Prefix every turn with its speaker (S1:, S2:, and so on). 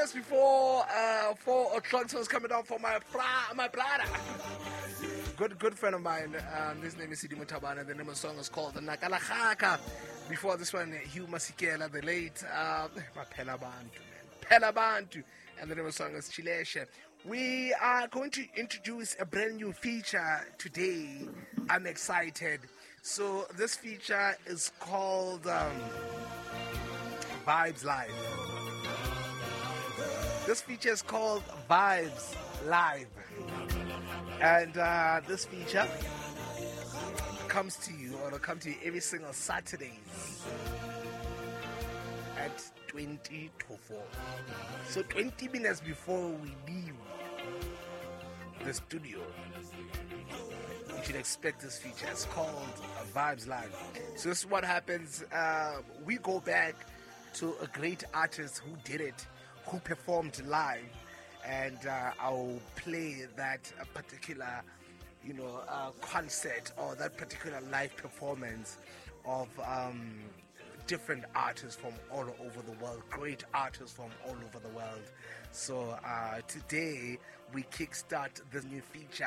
S1: minutes before 4 o'clock, so it's coming down for my brother. Good friend of mine. His name is Sidi Mutabana. The name of the song is called the Nakalahaka. Before this one, Hugh Masikela, the late Pela Bantu. And the name of the song is Chileshe. We are going to introduce a brand new feature today. I'm excited. So this feature is called Vibes Live. This feature is called Vibes Live. And this feature comes to you, or will come to you every single Saturdays at 20 to 4. So 20 minutes before we leave the studio, you should expect this feature. It's called Vibes Live. So this is what happens. We go back to a great artist who did it, who performed live, and I'll play that particular, concert or that particular live performance of different artists from all over the world, great artists from all over the world. So today we kickstart this new feature